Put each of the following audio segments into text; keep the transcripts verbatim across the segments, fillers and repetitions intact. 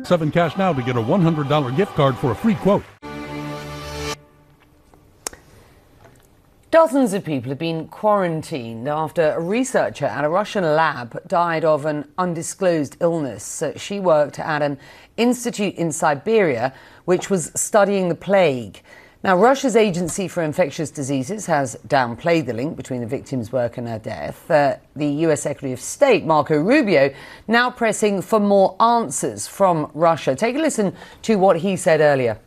seven Cash now to get a one hundred dollar gift card for a free quote. Dozens of people have been quarantined after a researcher at a Russian lab died of an undisclosed illness. She worked at an institute in Siberia which was studying the plague. Now, Russia's Agency for Infectious Diseases has downplayed the link between the victim's work and her death. Uh, the U S Secretary of State, Marco Rubio, now pressing for more answers from Russia. Take a listen to what he said earlier.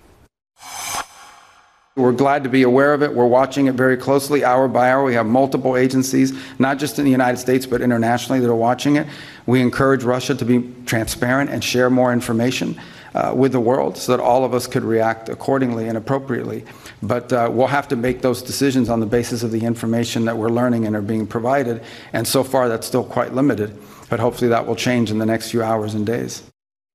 We're glad to be aware of it. We're watching it very closely, hour by hour. We have multiple agencies, not just in the United States, but internationally, that are watching it. We encourage Russia to be transparent and share more information uh, with the world so that all of us could react accordingly and appropriately. But uh, we'll have to make those decisions on the basis of the information that we're learning and are being provided. And so far, that's still quite limited. But hopefully that will change in the next few hours and days.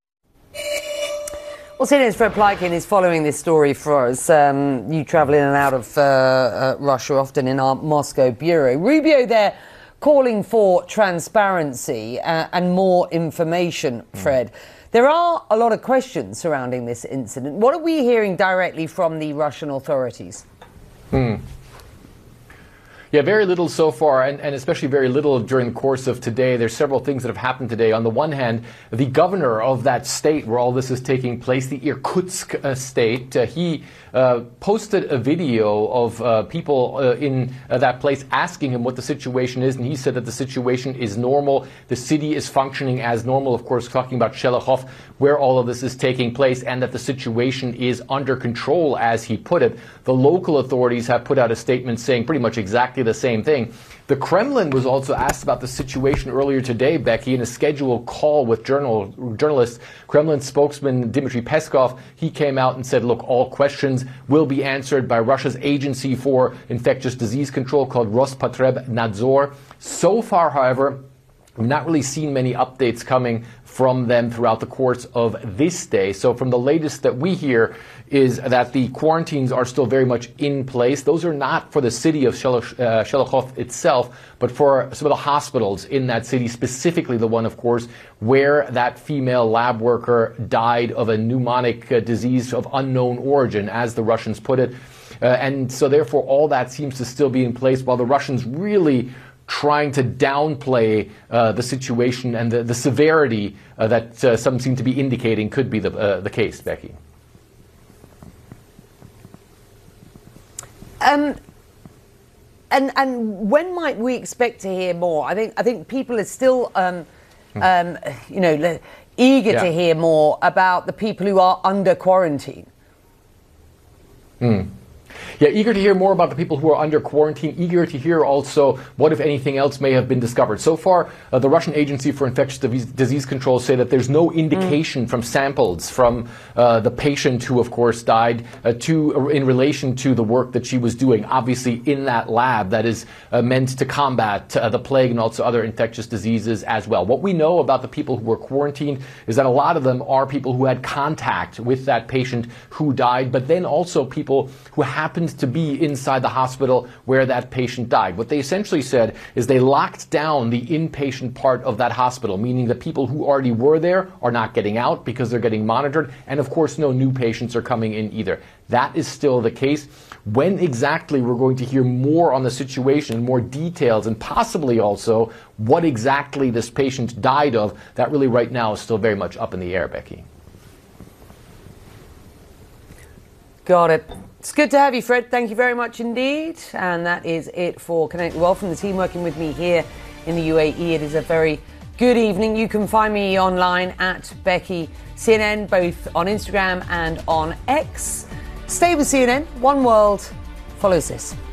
Well, C N N's Fred Plotkin is following this story for us. Um, you travel in and out of uh, uh, Russia, often in our Moscow bureau. Rubio there calling for transparency uh, and more information, Fred. Mm. There are a lot of questions surrounding this incident. What are we hearing directly from the Russian authorities? Hmm. Yeah, very little so far, and, and especially very little during the course of today. There's several things that have happened today. On the one hand, the governor of that state where all this is taking place, the Irkutsk uh, state, uh, he uh, posted a video of uh, people uh, in uh, that place asking him what the situation is, and he said that the situation is normal. The city is functioning as normal, of course, talking about Shelekhov, where all of this is taking place, and that the situation is under control, as he put it. The local authorities have put out a statement saying pretty much exactly the same thing. The Kremlin was also asked about the situation earlier today, Becky, in a scheduled call with journal, journalists. Kremlin spokesman Dmitry Peskov, he came out and said, look, all questions will be answered by Russia's Agency for Infectious Disease Control called Rospotrebnadzor. So far, however, we've not really seen many updates coming from them throughout the course of this day. So from the latest that we hear is that the quarantines are still very much in place. Those are not for the city of Shelekhov itself, but for some of the hospitals in that city, specifically the one, of course, where that female lab worker died of a pneumonic uh, disease of unknown origin, as the Russians put it. Uh, and so therefore all that seems to still be in place, while the Russians really trying to downplay uh, the situation and the, the severity uh, that uh, some seem to be indicating could be the, uh, the case, Becky. Um, and and when might we expect to hear more? I think I think people are still, um, hmm. um, you know, eager yeah. to hear more about the people who are under quarantine. Hmm. Yeah, eager to hear more about the people who are under quarantine, eager to hear also what, if anything else, may have been discovered. So far, uh, the Russian Agency for Infectious Disease Control say that there's no indication mm. from samples from uh, the patient who, of course, died uh, to uh, in relation to the work that she was doing, obviously in that lab that is uh, meant to combat uh, the plague and also other infectious diseases as well. What we know about the people who were quarantined is that a lot of them are people who had contact with that patient who died, but then also people who happened to be inside the hospital where that patient died. What they essentially said is they locked down the inpatient part of that hospital, meaning the people who already were there are not getting out because they're getting monitored, and of course no new patients are coming in either. That is still the case. When exactly we're going to hear more on the situation, more details, and possibly also what exactly this patient died of, that really right now is still very much up in the air, Becky. Got it. It's good to have you, Fred. Thank you very much indeed. And that is it for Connect Well from the team working with me here in the U A E. It is a very good evening. You can find me online at Becky C N N, both on Instagram and on X. Stay with C N N. One World follows this.